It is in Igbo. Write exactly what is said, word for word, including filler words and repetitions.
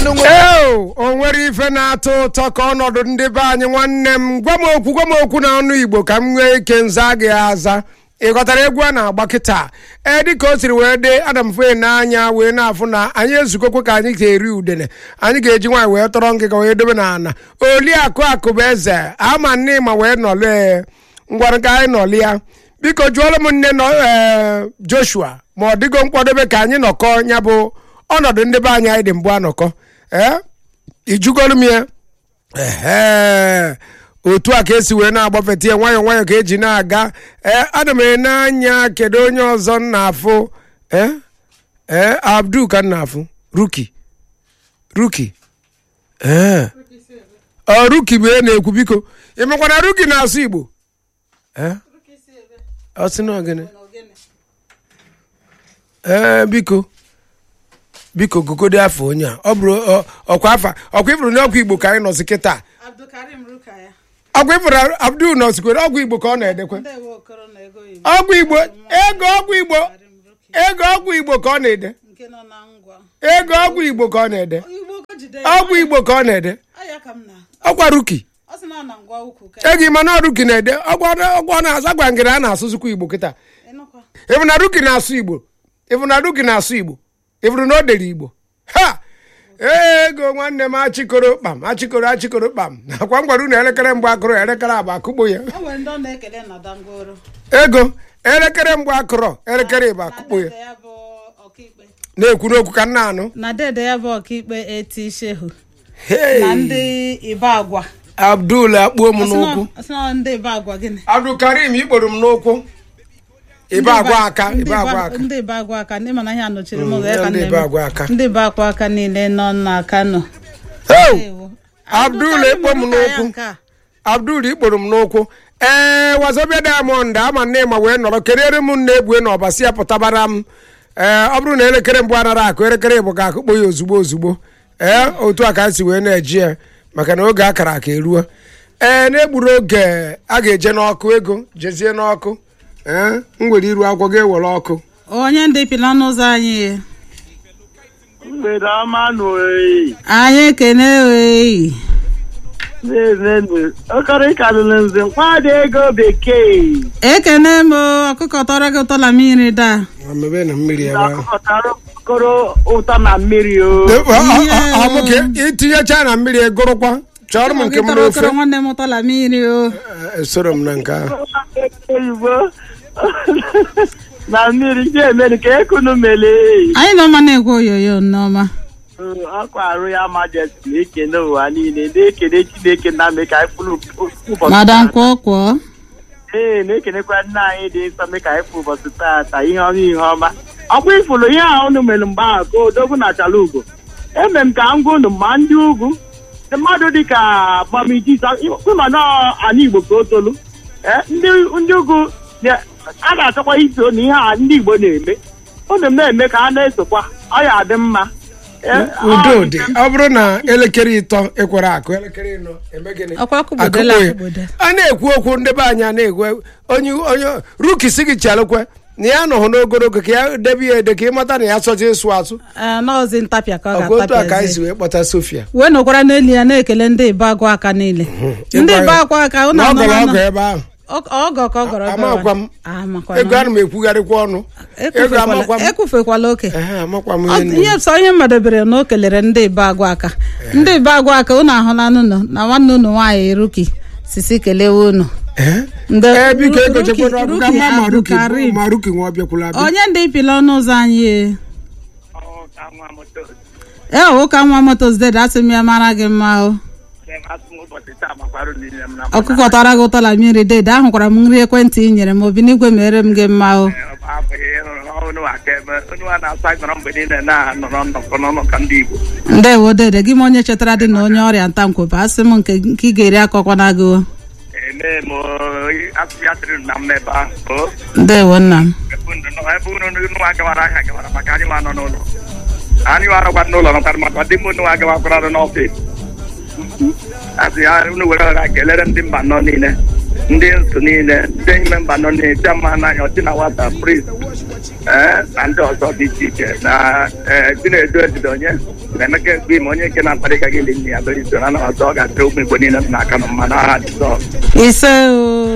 Ee, o nwere ife na-atọ ụtọ ka ọnọdụ ndị be anyị nwanne m. Gwa m okwu gwa m okwu na ọnụ Igbo ka m nwee ike nza gị aza. Ị ghọtara egwu a na-agba kịta? Ee, dịka o siri wee dee Adam Fe n'anya wee na-afụ na anyị ezukọkwa ka anyị ga-eri udene. Anyị ga-eji nwaanyị wee tọrọ ngịga wee dobe n'ana. Oliakụ Akụ bụ eze ama nne ma wee nọle ngwara ka anyị nọli ya. Biko jụọla m nne nọ Joshua ma ọ dịgo nkwadobe ka anyị nọkọ ya bụ ọnọdụ ndị be anyị anyị dị mbụ anọkọ. Ee, ijugolu m ya. Ehe, otu a ka esi wee na-agbafete ya nwayọọ nwayọọ ka eji na-aga. Ee, ana m n'anya kedu onye ọzọ na-afụ. Ee, ee, Abdul ka na-afụ. Ruki. Ruki. Ee. Ọ Ruki bụ na-ekwu biko. Ị makwana Ruki na-asụ Igbo? Ee. Ọ sị na ogene. Ee, biko. Biko gụgodi afọ onye a ọ bụrụ ọkwa afa ọkwa ifuru n'ọkwa Igbo ka anyị nọzi kịta. Ọkwa ifuru Abdul nọzikwere ọgwụ Igbo ka ọ na-edekwe. Ọgwụ Igbo ego ọgwụ Igbo ego ọgwụ Igbo ka ọ na-ede. Ego ọgwụ Igbo ka ọ na-ede. Ọgwụ Igbo ka ọ na-ede. Ọkwa Ruki. Ego ịma na Ruki na-ede ọgwụ na-azụ agwa ngere a na-asụzikwa Igbo kịta. Ịfụ na Ruki na-asụ Igbo. Ịfụ na Ruki na-asụ Igbo. Ifuru na o dere Igbo. Ha! Ego nwanne m achịkoro kpam achịkoro achịkoro kpam. Nakwa ngwara unu elekere mgbe akụrụ elekere abụ akụkpo ya. Ego elekere mgbe akụrụ elekere ịbụ akụkpo ya. Na-ekwu n'okwu ka nna anụ. Na dede ya bụ ọkaikpe Eti Shehu. Na ndị Ibe Agwa. Abdul akpuo m n'ụkwụ. Asịna ndị Ibe Agwa gịnị? Abdul Karim ikporo m n'ụkwụ. Ibe Agwa aka Ibe Agwa aka ndị Ibe Agwa aka ndị mana ihe anọchiri m ya ka ndị Ibe Agwa aka ndị Ibe Agwa aka niile nọ na Kano. Abdul ikpo m n'ụkwụ. Abdul ikporo m n'ụkwụ. Ee, Wazobia Diamond ama nne ma wee nọrọ kerere m nne ebue na ọbasi ya pụtabara m. Ee, ọ bụrụ na elekere mbụ anara akụ elekere bụ ka akụkpọ ya ozugbo ozugbo. Ee, otu a ka anyị si wee na-eji ya maka na oge akara aka eruo. Ee, na-egburu oge a ga-eje n'ọkụ ego jezie n'ọkụ. Ee, m nwere iru akwụkwọ ga-ewere ọkụ. Onye ndị pila n'ụzọ anyị. Mgbede ọma n'oyi. Anyị ekene oyi. Okoro kalụlụ nze nkwado ego bekee. Ekene m ọkụkọ tọrọ gị ụtọ na mmiri daa. Mebe na mmiri ebe ahụ. Ọkụkọ tọrọ okoro ụtọ na mmiri o. Ọ bụ ka itinyecha na mmiri egorokwa. Chọrọ m nke m n'ofe. Ọkụkọ nwanne m ụtọ na mmiri o. Esoro m na nke ahụ. Na mmiri ji emeri ka ekunu mele. Anyị nọ ma na-ekwe oyoyo nneọma. Ọkwa arụ ya majesty ekene ụwa niile na-ekene Chineke na mme ka anyị fụrụ ụbọchị. Madam kwọkwọ. Ee, na-ekenekwa nna anyị dị nsọ mee ka anyị fụ ụbọchị taata ihe ọma ihe ọma. Ọkwa ifụrụ ihe ahụ unu mere mgbe ahụ ka odogwu na chala ugo. Eme m ka m gwa unu ma ndị ugwu mmadụ dịka Bamijisa ịma na ala Igbo ka o tolu. Ndị ugwu a ga-achọkwa iso na ihe a ndị Igbo na-eme unu na-eme ka a na-esokwa ọ ya adị mma. Udo dị ọ bụrụ na elekere ịtọ ekwere akụ elekere ịnọ eme gịnị a na-ekwu okwu ndị be anyị a na-ekwu onye onye Ruki si gị chalụkwe na ya nọhụ n'ogologo ka ya debe ya ede ka ịmata na ya sọcha ịsụ asụ n'ozi ntapịa ka ọ ga-atapịa otu a ka anyị si wee kpọta Sofia wee nọkwara n'elu ya na-ekele ndị Ibe Agwa aka niile ndị Ibe Agwa aka ụnụ anọ ọgọ ebe ahụ ọgọ ka ọ gọrọ amakwa m ego ana m ekwugharịkwa ọnụ ego amakwa m ekwufekwala oke ihe ihe sọ ihe mmadụbere na o kelere ndị Ibe Agwa aka ndị Ibe Agwa aka unu ahụla n'ụlọ na nwanne unu nwaanyị Ruki sisi kelewe unu onye ndị pila ọnụ ụzọ anyị ee ụka nwa moto zded asị m ya mara gị mma o ọkụkọ tara gị ụtọ na mmiri dede ahụkwara m nri ekwentị ị nyere m obi n'igwe mere m gị mma o ndewo dede gị m onye chetara dị na onye ọrịa ntankwobe asị m nke ị ga-eri akọkwa na gị ndewo nna m anyị waragwa n'ụlọ nọtara maka dị m unu agawakwara n'ọfịs asị ha unu were ọra kelere ndị mba nọ niile ndị nso niile ndị ime mba nọ niile ndị mma n'anya ọchị na nwata prince ee na ndị ọzọ dị iche iche na ee Chinedu Ezidonye na Emeka Egwuim onye nke na-akparị ka gị ili nne ya bere iso na ọzọ ọ ga-atịrị ụmụ Igbo niile n'aka na mma n'aha Jizọs. ise o